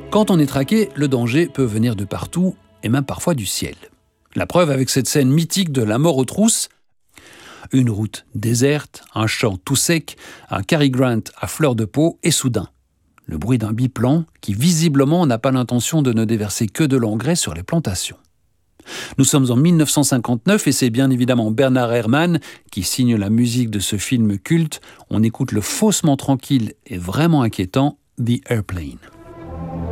Quand on est traqué, le danger peut venir de partout, et même parfois du ciel. La preuve avec cette scène mythique de la mort aux trousses. Une route déserte, un champ tout sec, un Cary Grant à fleur de peau, et soudain, le bruit d'un biplan qui visiblement n'a pas l'intention de ne déverser que de l'engrais sur les plantations. Nous sommes en 1959 et c'est bien évidemment Bernard Herrmann qui signe la musique de ce film culte. On écoute le faussement tranquille et vraiment inquiétant The Airplane.